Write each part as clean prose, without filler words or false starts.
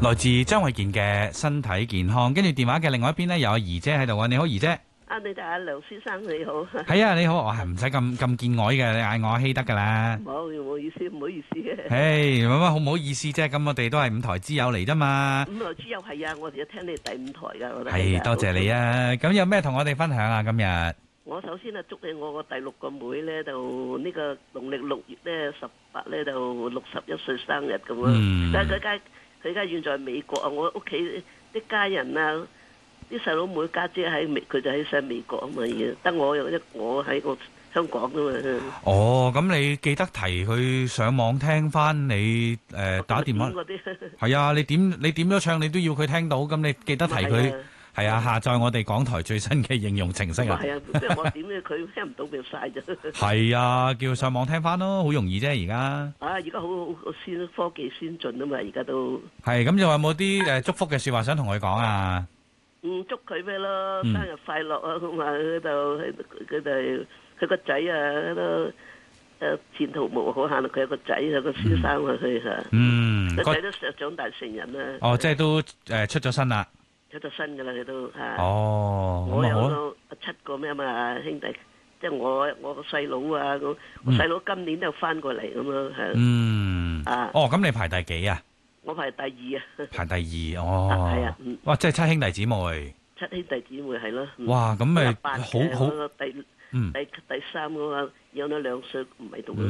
來自張衛健嘅身體健康，跟住電話嘅另外一邊呢，有阿怡姐喺度啊！你好，怡姐。 你哋阿梁先生你好。 係啊，你好，我係唔使咁見外嘅，你嗌我阿希得噶啦。 唔好意思，唔好意思嘅。 誒，乜好唔好意思啫？咁我哋都係五台之友嚟啫嘛。 五台之友係啊，我哋聽你第五台噶，我覺得係多謝你啊！咁有咩同我哋分享啊？今日我首先啊，祝你我個第六個妹咧，就呢個農曆6月咧18咧就61歲生日咁啊！但係佢而家遠在美國啊，我屋企啲家人啊，啲細佬妹家姐喺佢就喺晒美國啊嘛，得我喺個香港啊嘛。哦， 咁你記得提佢上網聽翻你打電話。係啊，你點咗唱，你都要佢聽到，咁你記得提佢。係啊，下載我哋港台最新嘅應用程式啊。 係啊，即係我點咧，佢聽唔到變晒啫。 係啊，叫佢上網聽翻咯，好容易啫而家。 而家好科技先進啊嘛，而家都。 係咁，仲有冇啲祝福嘅說話想同佢講啊？ 祝佢咩咯，生日快樂啊！咁啊，佢個仔啊都前途無可限，佢有個仔有個先生啊，佢吓。個仔都長大成人啦。 哦，即係都出咗身啦。 出咗身噶啦，佢都吓。 哦， 我有7個咩嘛兄弟，即係我個細佬啊，我細佬今年都翻過嚟咁咯，係。 咁你排第幾啊？ 我排第2啊。排第2，哦。係啊。哇，即係7兄弟姊妹。7兄弟姊妹係咯。哇，咁咪好。 第3個話有咗2歲唔喺度。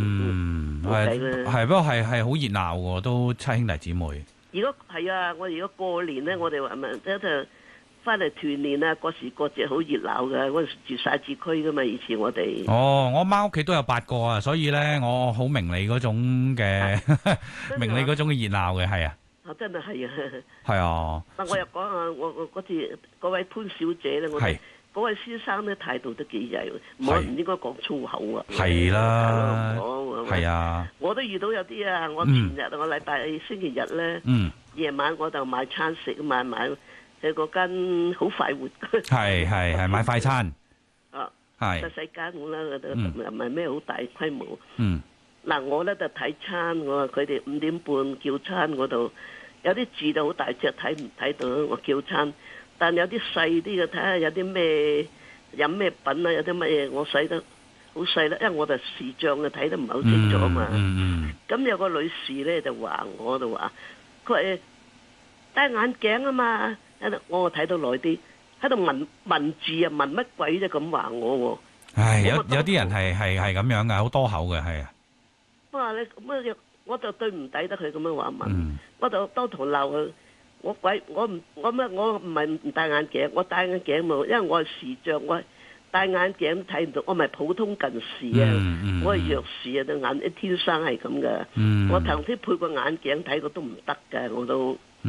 係，不過係好熱鬧喎，都7兄弟姊妹。 如果係啊，我如果過年咧，我哋話咪即係翻嚟團年啊，過時過節好熱鬧噶。嗰陣時住晒市區噶嘛，以前我哋。我阿媽屋企都有8個啊，所以咧我好明你嗰種嘅明你嗰種嘅熱鬧嘅，係啊。 真係係啊。係啊。 但我又講下我嗰次嗰位潘小姐咧，我哋嗰位先生咧態度都幾曳，唔應該講粗口啊。係啦。係啊。我都遇到有啲啊，我前日我禮拜星期日咧，夜晚我就買餐食，買去嗰間好快活。係買快餐。細細間咁啦，唔係咩好大規模。嗱，我咧就睇餐，我話佢哋5點半叫餐嗰度，有啲字就好大隻，睇唔睇到我叫餐。但有啲細啲嘅，睇下有啲咩飲咩品啊，有啲乜嘢我洗得好細啦，因為我就視像嘅睇得唔係好清楚啊嘛。咁有個女士咧就話我就話，佢話戴眼鏡啊嘛，我睇到耐啲，喺度問字啊，問乜鬼啫咁話我喎。有啲人係咁樣噶，好多口嘅係啊。我話你咁啊，我就對唔抵得佢咁樣話問，我就當堂鬧佢。我唔係唔戴眼鏡，我戴眼鏡冇，因為我係視像，我戴眼鏡睇唔到，我唔係普通近視啊，我係弱視啊，對眼天生係咁噶，我頭先配個眼鏡睇過都唔得噶，我都。